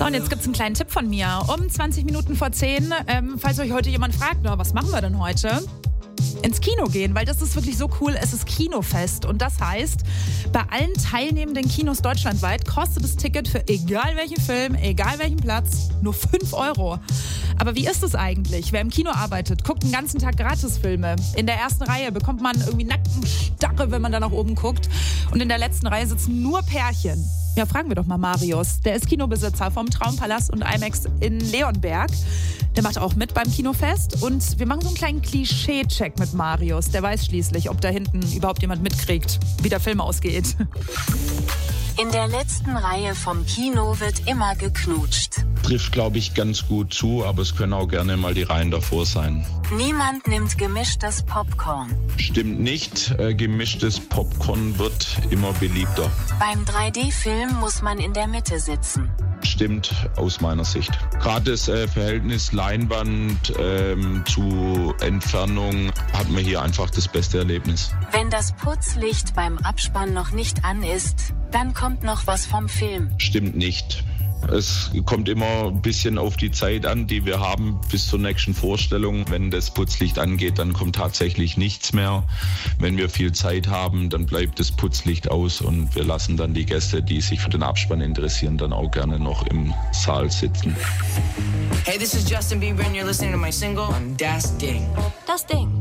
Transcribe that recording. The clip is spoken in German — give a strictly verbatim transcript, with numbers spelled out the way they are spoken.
So, und jetzt gibt es einen kleinen Tipp von mir. Um zwanzig Minuten vor zehn, ähm, falls euch heute jemand fragt, na, was machen wir denn heute? Ins Kino gehen, weil das ist wirklich so cool. Es ist Kinofest und das heißt, bei allen teilnehmenden Kinos deutschlandweit kostet das Ticket für egal welchen Film, egal welchen Platz, nur fünf Euro. Aber wie ist es eigentlich? Wer im Kino arbeitet, guckt den ganzen Tag Gratisfilme. In der ersten Reihe bekommt man irgendwie Nackenstarre, wenn man da nach oben guckt. Und in der letzten Reihe sitzen nur Pärchen. Ja, fragen wir doch mal Marius. Der ist Kinobesitzer vom Traumpalast und IMAX in Leonberg. Der macht auch mit beim Kinofest. Und wir machen so einen kleinen Klischee-Check mit Marius. Der weiß schließlich, ob da hinten überhaupt jemand mitkriegt, wie der Film ausgeht. In der letzten Reihe vom Kino wird immer geknutscht. Trifft, glaube ich, ganz gut zu, aber es können auch gerne mal die Reihen davor sein. Niemand nimmt gemischtes Popcorn. Stimmt nicht. Äh, gemischtes Popcorn wird immer beliebter. Beim drei D-Film muss man in der Mitte sitzen. Stimmt aus meiner Sicht. Gerade das äh, Verhältnis Leinwand ähm, zu Entfernung hat man hier einfach das beste Erlebnis. Wenn das Putzlicht beim Abspann noch nicht an ist, dann kommt noch was vom Film. Stimmt nicht. Es kommt immer ein bisschen auf die Zeit an, die wir haben bis zur nächsten Vorstellung. Wenn das Putzlicht angeht, dann kommt tatsächlich nichts mehr. Wenn wir viel Zeit haben, dann bleibt das Putzlicht aus und wir lassen dann die Gäste, die sich für den Abspann interessieren, dann auch gerne noch im Saal sitzen. Hey, this is Justin Bieber and you're listening to my single, Das Ding. Das Ding.